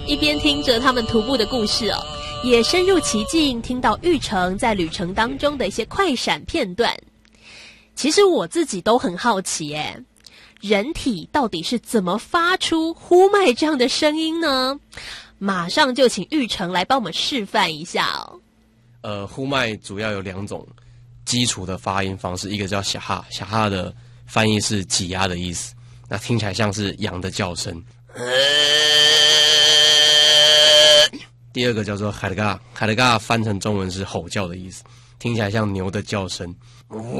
一边听着他们徒步的故事哦，也深入其境，听到玉成在旅程当中的一些快闪片段。其实我自己都很好奇耶，人体到底是怎么发出呼麦这样的声音呢？马上就请玉成来帮我们示范一下哦。 呼麦主要有2种基础的发音方式，一个叫小哈，小哈的翻译是挤压的意思，那听起来像是羊的叫声。第二个叫做海德嘎，海德嘎翻成中文是吼叫的意思，听起来像牛的叫声。